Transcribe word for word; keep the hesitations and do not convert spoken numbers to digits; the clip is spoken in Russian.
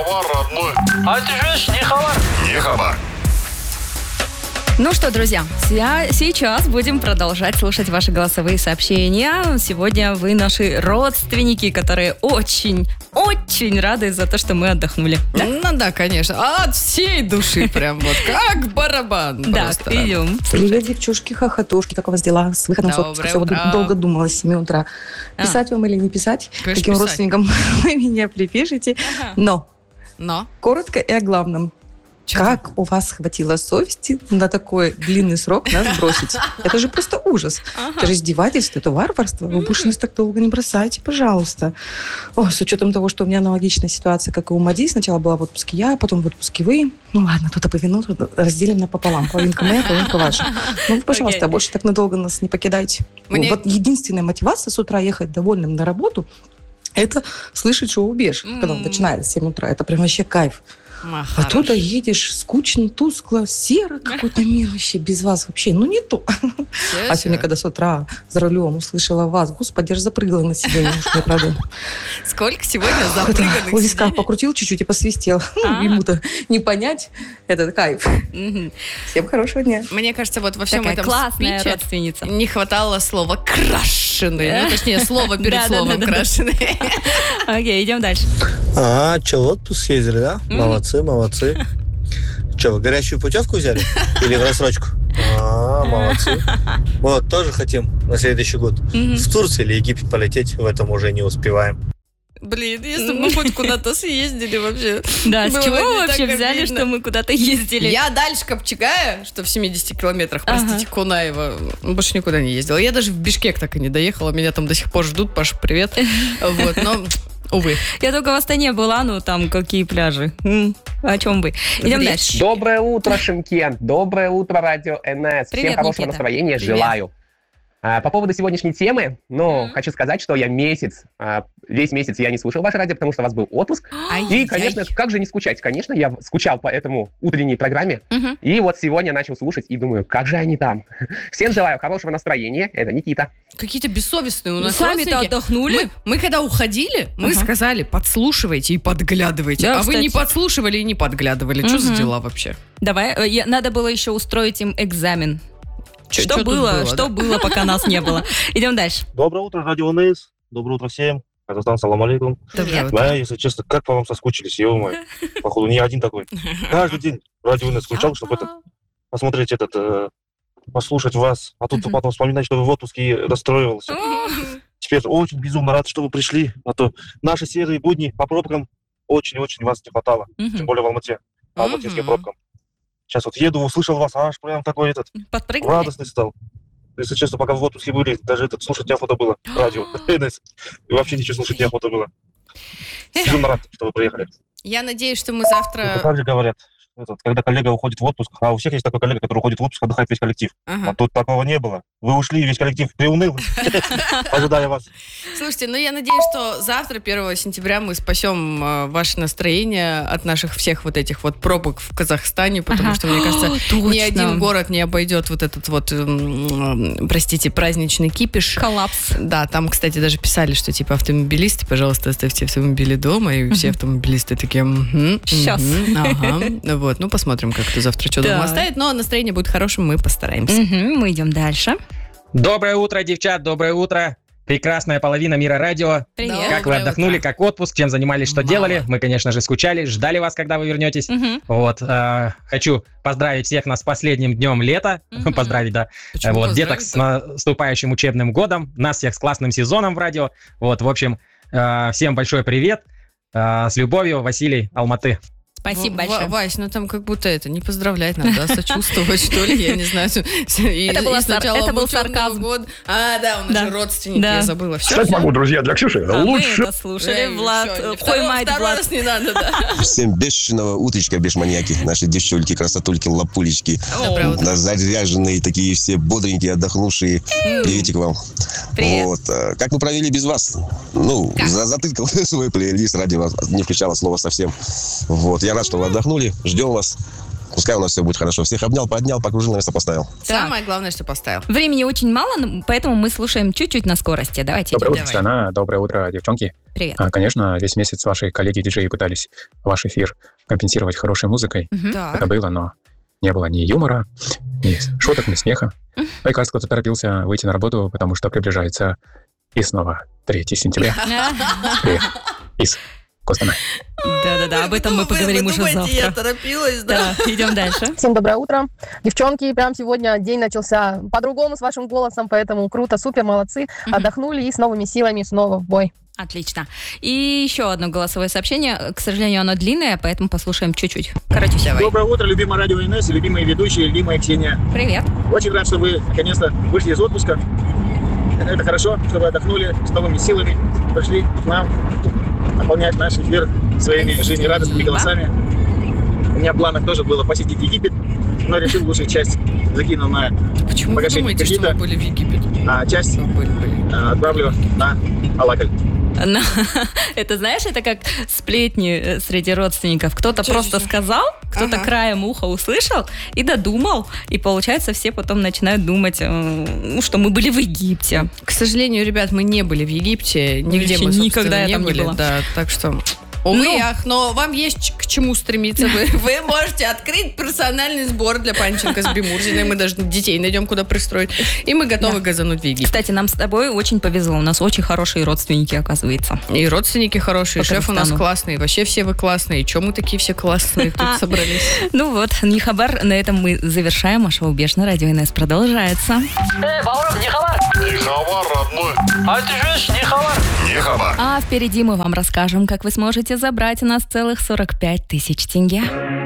хабар родной. А ты же не хабар. Не хабар. Ну что, друзья, сейчас будем продолжать слушать ваши голосовые сообщения. Сегодня вы наши родственники, которые очень, очень рады за то, что мы отдохнули. Да? Ну да, конечно. От всей души прям вот, как барабан. Да, идем. Привет, девчушки, хохотушки, как у вас дела? С выходом с отпуска все долго думала с семи утра. Писать вам или не писать? Каким родственникам вы меня припишете? Но, Но, коротко и о главном. Как у вас хватило совести на такой длинный срок нас бросить? Это же просто ужас. Ага. Это же издевательство, это варварство. Вы больше нас так долго не бросайте, пожалуйста. О, с учетом того, что у меня аналогичная ситуация, как и у Мади. Сначала была в отпуске я, потом в отпуске вы. Ну ладно, тут по вину разделим напополам. Половинка моя, половинка ваша. Ну, пожалуйста, okay. больше так надолго нас не покидайте. Мне... Вот единственная мотивация с утра ехать довольным на работу, это слышать шоу «Беж», mm. когда он начинает в семь утра. Это прям вообще кайф. А, а тут едешь скучно, тускло, серо, какой-то мир вообще, без вас вообще, ну не то. Все, а сегодня, когда с утра за рулем услышала вас, господи, аж запрыгала на сиденье, мне правда. Сколько сегодня запрыганных в висках покрутил чуть-чуть и посвистел. Ему-то не понять этот кайф. Всем хорошего дня. Мне кажется, вот во всем этом классная спиче родственница. Не хватало слова «крашеный». Ну, точнее, слово перед словом «крашеный». Окей, идем дальше. А, что, в отпуск съездили, да? Молодцы, молодцы. Что, вы горячую путевку взяли? Или в рассрочку? А, молодцы. Вот, тоже хотим на следующий год в Турцию или Египет полететь. В этом уже не успеваем. Блин, если бы мы хоть куда-то съездили вообще. Да, с чего вы вообще взяли, что мы куда-то ездили? Я дальше Копчегая, что в семидесяти километрах, простите, Кунаева, больше никуда не ездила. Я даже в Бишкек так и не доехала. Меня там до сих пор ждут. Паша, привет. Вот, но... Увы. Я только в Астане была, ну там какие пляжи. М-м, о чем вы? Идем Привет. дальше. Доброе утро, Шымкент. Доброе утро, радио эн эс. Привет, Всем хорошего Никита. настроения Привет. желаю. А, по поводу сегодняшней темы, ну, mm-hmm. хочу сказать, что я месяц, а, весь месяц я не слушал ваше радио, потому что у вас был отпуск. И, конечно, как же не скучать? Конечно, я скучал по этому утренней программе. Mm-hmm. И вот сегодня начал слушать и думаю, как же они там. Всем желаю хорошего настроения. Это Никита. Какие-то бессовестные у нас сами-то отдохнули. Мы, мы когда уходили, мы uh-huh. сказали, подслушивайте и подглядывайте. Да, а кстати. вы не подслушивали и не подглядывали. Uh-huh. Что за дела вообще? Давай, я, надо было еще устроить им экзамен. Что, что было, было, что да? было, пока нас не было. Идем дальше. Доброе утро, радио эн эс. Доброе утро всем. Казахстан, салам алейкум. Привет. Да, если честно, как по вам соскучились, ё-моё. Походу, не один такой. Каждый день радио эн эс включал, чтобы это, посмотреть этот, э, послушать вас. А тут потом вспоминать, что вы в отпуске и расстроивался. Теперь очень безумно рад, что вы пришли. А то наши серые будни по пробкам очень-очень вас не хватало. Тем более в Алмате. По алматинским пробкам. Сейчас вот еду, услышал вас, аж прям такой этот радостный стал. Если честно, пока в отпуске были, даже этот слушать неохота было. Радио. И вообще ничего слушать неохота было. Безумно рад, что вы приехали. Я надеюсь, что мы завтра... Это так же говорят. Этот, когда коллега уходит в отпуск, а у всех есть такой коллега, который уходит в отпуск, отдыхает весь коллектив. Ага. А тут такого не было. Вы ушли, весь коллектив приуныл, ожидая вас. Слушайте, ну я надеюсь, что завтра, первого сентября, мы спасем э, ваше настроение от наших всех вот этих вот пробок в Казахстане, потому ага. что, мне кажется, Точно. ни один город не обойдет вот этот вот, э, э, простите, праздничный кипиш. Коллапс. Да, там, кстати, даже писали, что типа автомобилисты, пожалуйста, оставьте автомобили дома, и все автомобилисты такие... Сейчас. Ага. Вот, ну посмотрим, как это завтра что дома оставит, но настроение будет хорошим, мы постараемся. Угу, мы идем дальше. Доброе утро, девчат, доброе утро. Прекрасная половина мира радио. Привет. Как Доброе вы отдохнули, утро. как отпуск, чем занимались, что Мало. делали. Мы, конечно же, скучали, ждали вас, когда вы вернетесь. Угу. Вот, э, хочу поздравить всех нас с последним днем лета. Угу. Поздравить, да. Почему Вот, поздравить-то? деток с наступающим учебным годом. Нас всех с классным сезоном в радио. Вот, в общем, э, всем большой привет. Э, с любовью, Василий, Алматы. Спасибо В- большое. Вась, ну там как будто это, не поздравлять надо, а сочувствовать, что ли, я не знаю. И- Это было и сар- сначала это был учебного сарказм. года. А, да, у нас Да. же родственники, Да. я забыла. Все, Кстати, могу, друзья, для Ксюши А лучше. мы это слушали, Влад. Хуй мать, Второй Влад. раз не надо, да. Всем бешеного утречка, бешманьяки, наши девчульки, красотульки, лапулечки. Доброе утро. Заряженные такие все, бодренькие, отдохнувшие. Приветик вам. Привет. Вот. а, Как мы провели без вас? Ну, за- затыкал свой плейлист, ради вас не включала слова совсем. Вот. Я рад, что вы отдохнули. Ждем вас. Пускай у нас все будет хорошо. Всех обнял, поднял, покружил, на место поставил. Самое главное, что поставил. Времени очень мало, но- поэтому мы слушаем чуть-чуть на скорости. Давайте. Доброе утро, Давай. страна. Доброе утро, девчонки. Привет. А, Конечно, весь месяц ваши коллеги-диджеи пытались ваш эфир компенсировать хорошей музыкой. Мгм. Так. Это было, но не было ни юмора, ни шуток, ни смеха. Ну и, кажется, кто-то торопился выйти на работу, потому что приближается и снова третьего сентября. Привет. Из Костромы. Да-да-да, об этом мы Вы- поговорим вы уже думаете, я завтра. торопилась, да? Да, идем дальше. Всем доброе утро. Девчонки, прям сегодня день начался по-другому с вашим голосом, поэтому круто, супер, молодцы. Мгм. Отдохнули и с новыми силами снова в бой. Отлично. И еще одно голосовое сообщение. К сожалению, оно длинное, поэтому послушаем чуть-чуть. Короче, Давай. Доброе утро, любимое радио эн эс, любимые ведущие, любимая Ксения. привет. Очень рад, что вы наконец-то вышли из отпуска. Это хорошо, что вы отдохнули с новыми силами, пришли к нам наполнять наш эфир своими жизнерадостными голосами. У меня в планах тоже было посетить Египет, но решил лучшую часть закинул на Почему вы погашение думаете, что мы кредита, были в Египет? а часть Мы были, были. а, отправлю на Алакаль. На- Это, знаешь, это как сплетни э, среди родственников. Кто-то Чё, просто чё? сказал, кто-то Ага. краем уха услышал и додумал. И получается, все потом начинают думать, э, ну, что мы были в Египте. К сожалению, ребят, мы не были в Египте, нигде вообще мы, собственно, никогда я не там не были. была. Да, так что... Увы, Ну. ах, но вам есть к чему стремиться. Вы, вы можете открыть персональный сбор для Панченко с Бимурзиной. Мы даже детей найдем, куда пристроить. И мы готовы Да. газануть в Египет. Кстати, нам с тобой очень повезло. У нас очень хорошие родственники, оказывается. И родственники хорошие, По шеф у нас Казахстану. классный. Вообще все вы классные. Че мы такие все классные тут собрались? Ну вот, Нихабар, на этом мы завершаем. А шоу «Бешеное радио эн эс» продолжается. Эй, Баурам, не хабар. Не хабар, родной. А ты же не хабар. Не хабар. А впереди мы вам расскажем, как вы сможете забрать у нас целых сорок пять тысяч тенге.